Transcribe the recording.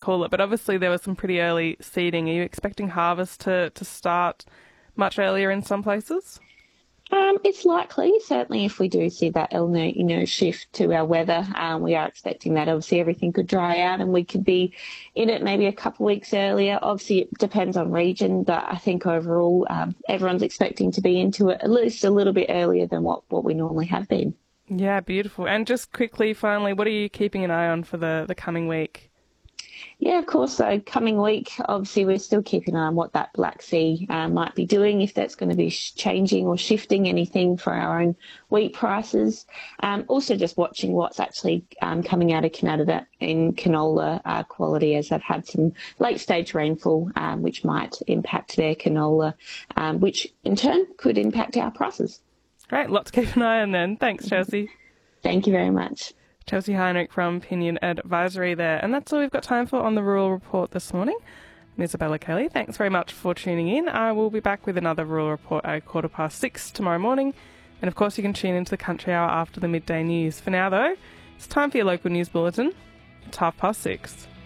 call it, but obviously there was some pretty early seeding. Are you expecting harvest to start much earlier in some places? It's likely, certainly if we do see that El Nino shift to our weather, we are expecting that obviously everything could dry out and we could be in it maybe a couple of weeks earlier. Obviously it depends on region, but I think overall everyone's expecting to be into it at least a little bit earlier than what we normally have been. Yeah, beautiful. And just quickly, finally, what are you keeping an eye on for the coming week? Yeah, of course. So coming week, obviously, we're still keeping an eye on what that Black Sea might be doing, if that's going to be changing or shifting anything for our own wheat prices. Also just watching what's actually coming out of Canada in canola quality, as they've had some late-stage rainfall, which might impact their canola, which in turn could impact our prices. Great, lot to keep an eye on then. Thanks, Chelsea. Thank you very much. Chelsea Heinrich from Pinion Advisory there. And that's all we've got time for on the Rural Report this morning. I'm Isabella Kelly. Thanks very much for tuning in. I will be back with another Rural Report at 6:15 tomorrow morning. And of course you can tune into the Country Hour after the midday news. For now though, it's time for your local news bulletin. It's 6:30.